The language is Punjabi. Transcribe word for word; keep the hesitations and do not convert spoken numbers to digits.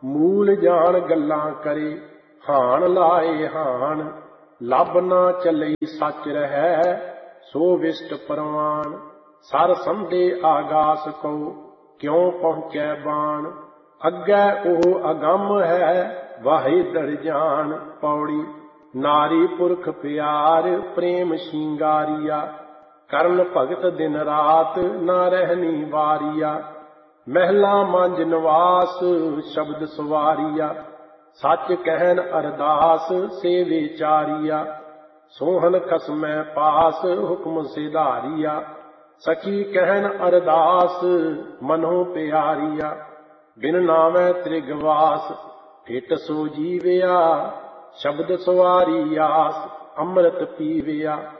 ਮੂਲ ਜਾਣ ਗੱਲਾਂ ਕਰੇ, ਹਾਣ ਲਾਏ ਹਾਣ। ਲੱਭ ਨਾ ਚੱਲਈ ਸੱਚ ਰਹਿ, ਸੋ ਵਿਸ਼ਟ ਪ੍ਰਵਾਨ। ਸਰ ਸੰਧੇ ਆਗਾਸ ਕਉ, ਕਿਉ ਪਹੁੰਚੈ ਬਾਣ। ਅੱਗੇ ਉਹ ਅਗੰਮ ਹੈ, ਵਾਹੇ ਦੜ ਜਾਣ। ਪੌੜੀ। ਨਾਰੀ ਪੁਰਖ ਪਿਆਰ, ਪ੍ਰੇਮ ਸ਼ਿੰਗਾਰੀਆ। ਕਰਨ ਭਗਤ ਦਿਨ ਰਾਤ, ਨਾ ਰਹਿਣੀ ਵਾਰੀਆ। ਮਹਿਲਾ ਮੰਜ ਨਿਵਾਸ, ਸ਼ਬਦ ਸਵਾਰੀਆ। ਸੱਚ ਕਹਿਨ ਅਰਦਾਸ, ਸੇ ਵਿਚਾਰੀਆ। ਸੋਹਨ ਖਸਮੈ ਪਾਸ, ਹੁਕਮ ਸਿਧਾਰੀਆ। ਸਖੀ ਕਹਿਨ ਅਰਦਾਸ, ਮਨੋ ਪਿਆਰੀਆ। ਬਿਨ ਨਾਵੈ ਤ੍ਰਿਗਵਾਸ, ਫਿਟ ਸੋ ਜੀਵਿਆ। ਸ਼ਬਦ ਸਵਾਰੀ ਆਸ, ਅੰਮ੍ਰਿਤ ਪੀਵਿਆ।